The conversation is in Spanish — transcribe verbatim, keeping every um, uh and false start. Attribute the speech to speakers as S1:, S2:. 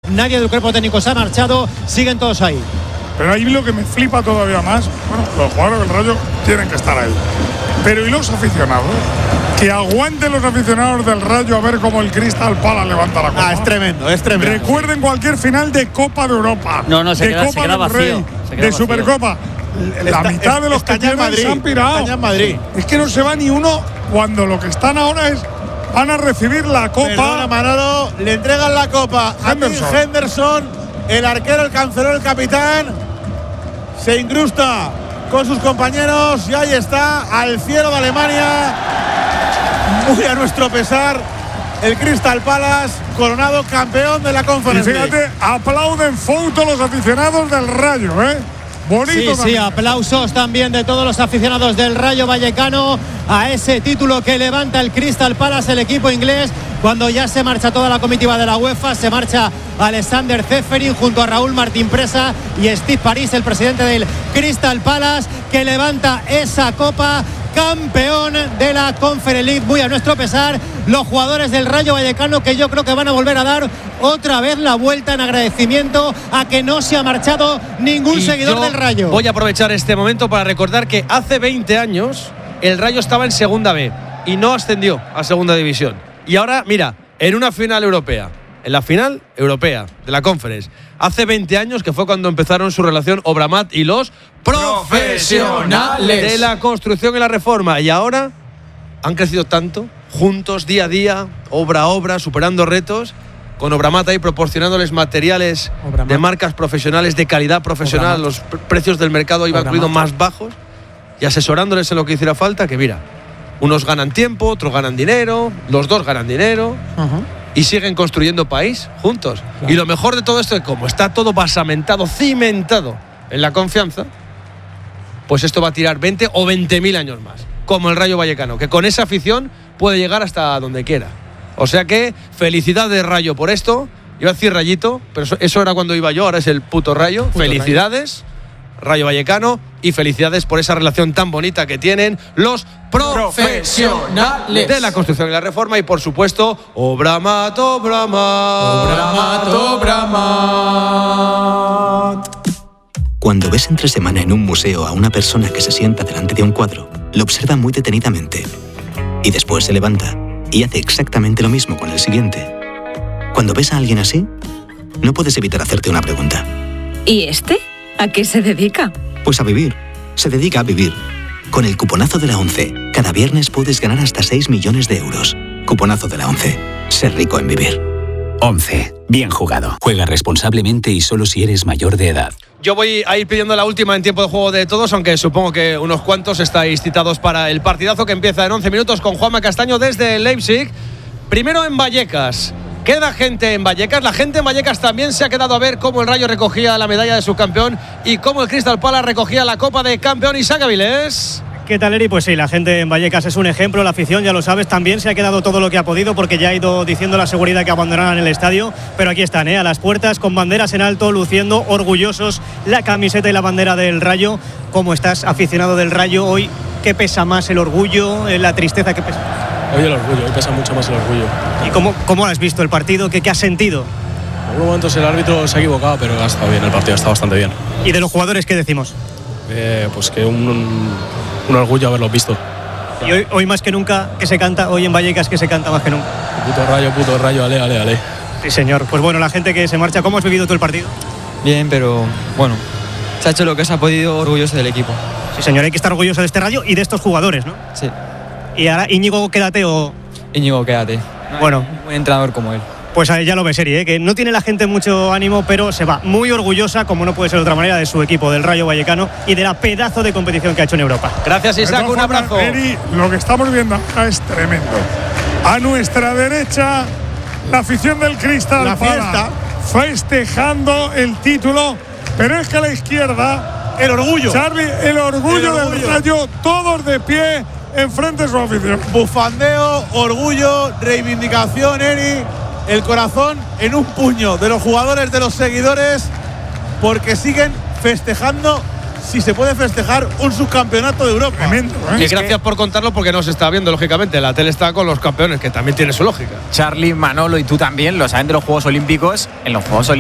S1: nadie del cuerpo técnico se ha marchado, siguen todos ahí.
S2: Pero ahí lo que me flipa todavía más, bueno, los jugadores del Rayo tienen que estar ahí. Pero ¿y los aficionados? Que aguanten los aficionados del Rayo a ver cómo el Crystal Palace levanta la copa.
S1: Ah, es tremendo, es tremendo.
S2: Recuerden cualquier final de Copa de Europa.
S3: No, no, se
S2: de
S3: queda,
S2: Copa
S3: se queda
S2: del
S3: vacío.
S2: Rey,
S3: Se queda
S2: de
S3: vacío.
S2: Supercopa. La
S1: Está,
S2: mitad
S1: es,
S2: de los que tienen
S1: Madrid,
S2: se han pirado.
S1: está en Madrid.
S2: Es que no se va ni uno cuando lo que están ahora es van a recibir la copa.
S1: Perdona, Manolo, le entregan la copa a
S2: Henderson.
S1: Tim Henderson, el arquero, el cancelero, el capitán. Se incrusta con sus compañeros y ahí está, al cielo de Alemania, muy a nuestro pesar, el Crystal Palace, coronado campeón de la
S2: Y
S1: Conference League.
S2: fíjate, aplauden foto los aficionados del Rayo, ¿eh? Bonito
S1: Sí, sí,
S2: también.
S1: aplausos también de todos los aficionados del Rayo Vallecano a ese título que levanta el Crystal Palace, el equipo inglés, cuando ya se marcha toda la comitiva de la UEFA, se marcha Alexander Ceferin junto a Raúl Martín Presa y Steve París, el presidente del Crystal Palace, que levanta esa copa, campeón de la Conference League, muy a nuestro pesar. Los jugadores del Rayo Vallecano, que yo creo que van a volver a dar otra vez la vuelta en agradecimiento a que no se ha marchado ningún
S4: Y
S1: seguidor
S4: yo
S1: del Rayo.
S4: Voy a aprovechar este momento para recordar que hace veinte años el Rayo estaba en Segunda B y no ascendió a Segunda División. Y ahora, mira, en una final europea, en la final europea de la Conference, hace veinte años, que fue cuando empezaron su relación Obramat y los profesionales de la construcción y la reforma. Y ahora han crecido tanto, juntos, día a día, obra a obra, superando retos, con Obramat ahí proporcionándoles materiales
S1: Obramat.
S4: de marcas profesionales, de calidad profesional.
S1: Obramat.
S4: Los pr- precios del mercado iban
S1: Obramat.
S4: incluidos más bajos, y asesorándoles en lo que hiciera falta, que mira, unos ganan tiempo, otros ganan dinero, los dos ganan dinero.
S1: Ajá.
S4: Y siguen construyendo país juntos.
S1: Claro.
S4: Y lo mejor de todo esto es como está todo basamentado, cimentado en la confianza, pues esto va a tirar veinte o veinte mil años más. Como el Rayo Vallecano, que con esa afición puede llegar hasta donde quiera. O sea que felicidades, Rayo, por esto. Iba a decir Rayito, pero eso, eso era cuando iba yo, ahora es el puto Rayo.
S1: Puto
S4: felicidades, Rayo Vallecano, y felicidades por esa relación tan bonita que tienen los profesionales de la construcción y la reforma. Y por supuesto, Obramat, Obramat,
S5: Obramat. Cuando ves entre semana en un museo a una persona que se sienta delante de un cuadro, lo observa muy detenidamente y después se levanta y hace exactamente lo mismo con el siguiente. Cuando ves a alguien así, no puedes evitar hacerte una pregunta.
S6: ¿Y este? ¿A qué se dedica?
S5: Pues a vivir. Se dedica a vivir. Con el cuponazo de la ONCE, cada viernes puedes ganar hasta seis millones de euros. Cuponazo de la ONCE. Ser rico en vivir.
S7: once. Bien jugado. Juega responsablemente y solo si eres mayor de edad.
S4: Yo voy a ir pidiendo la última en tiempo de juego de todos, aunque supongo que unos cuantos estáis citados para el partidazo que empieza en once minutos con Juanma Castaño desde Leipzig. Primero en Vallecas. Queda gente en Vallecas. La gente en Vallecas también se ha quedado a ver cómo el Rayo recogía la medalla de subcampeón y cómo el Crystal Palace recogía la Copa de Campeón. Isaac Avilés.
S8: ¿Qué tal, Eri? Pues sí, la gente en Vallecas es un ejemplo, la afición, ya lo sabes, también se ha quedado todo lo que ha podido porque ya ha ido diciendo la seguridad que abandonaran el estadio, pero aquí están, ¿eh? A las puertas, con banderas en alto, luciendo orgullosos la camiseta y la bandera del Rayo. ¿Cómo estás, aficionado del Rayo, hoy? ¿Qué pesa más, el orgullo, la tristeza? ¿Qué pesa?
S9: Hoy el orgullo, hoy pesa mucho más el orgullo.
S8: ¿Y cómo, cómo has visto el partido? ¿Qué, qué has sentido?
S9: En algunos momentos el árbitro se ha equivocado, pero ha estado bien, el partido está bastante bien.
S8: ¿Y de los jugadores qué decimos?
S9: Eh, pues que un, un, un orgullo haberlos visto.
S8: Y hoy, hoy más que nunca, que se canta, hoy en Vallecas que se canta más que nunca.
S9: Puto Rayo, puto Rayo, ale, ale, ale.
S8: Sí, señor. Pues bueno, la gente que se marcha, ¿cómo has vivido tú el partido?
S10: Bien, pero bueno, se ha hecho lo que se ha podido, orgulloso del equipo.
S8: Sí, señor, hay que estar orgulloso de este Rayo y de estos jugadores, ¿no?
S10: Sí.
S8: Y ahora, Íñigo, quédate o...
S10: Íñigo, quédate. No
S8: bueno.
S10: Un buen entrenador como él.
S8: Pues ya lo ves, Eri, ¿eh? Que no tiene la gente mucho ánimo, pero se va muy orgullosa, como no puede ser de otra manera, de su equipo, del Rayo Vallecano y de la pedazo de competición que ha hecho en Europa.
S4: Gracias, Isaac, un
S2: formas,
S4: abrazo.
S2: Eri, lo que estamos viendo acá es tremendo. A nuestra derecha, la afición del Crystal
S1: La
S2: Palace,
S1: fiesta.
S2: festejando el título, pero es que a la izquierda,
S1: el orgullo.
S2: Charlie, el orgullo,
S1: El orgullo.
S2: del Rayo, todos de pie enfrente de su afición.
S1: Bufandeo, orgullo, reivindicación, Eri. El corazón en un puño de los jugadores, de los seguidores, porque siguen festejando, si se puede festejar, un subcampeonato de Europa.
S2: Tremendo, ¿eh?
S4: Y gracias por contarlo, porque no se está viendo, lógicamente. La tele está con los campeones, que también tiene su lógica.
S11: Charlie, Manolo y tú también lo saben de los Juegos Olímpicos. En los Juegos Olímpicos